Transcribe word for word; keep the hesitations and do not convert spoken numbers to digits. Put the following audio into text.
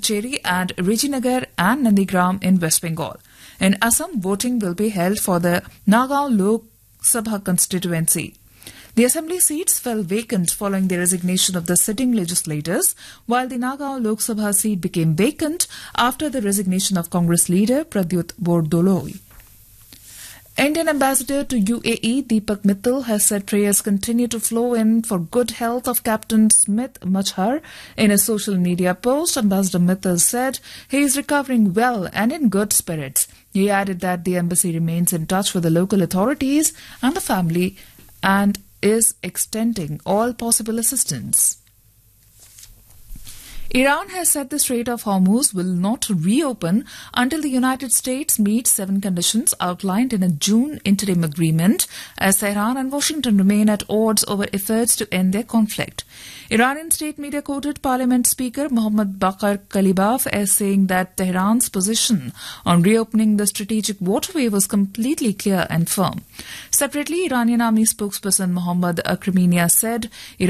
Puducherry and Rajinagar and Nandigram in West Bengal. In Assam, voting will be held for the Nagaon Lok Sabha constituency. The assembly seats fell vacant following the resignation of the sitting legislators, while the Nagaon Lok Sabha seat became vacant after the resignation of Congress leader Pradyut Bordoloi. Indian ambassador to U A E Deepak Mittal has said prayers continue to flow in for good health of Captain Smith Machhar. In a social media post, Ambassador Mittal said he is recovering well and in good spirits. He added that the embassy remains in touch with the local authorities and the family and is extending all possible assistance. Iran has said the Strait of Hormuz will not reopen until the United States meets seven conditions outlined in a June interim agreement, as Tehran and Washington remain at odds over efforts to end their conflict. Iranian state media quoted Parliament Speaker Mohammad Bakr Kalibaf as saying that Tehran's position on reopening the strategic waterway was completely clear and firm. Separately, Iranian army spokesperson Mohammad Akraminia said Iran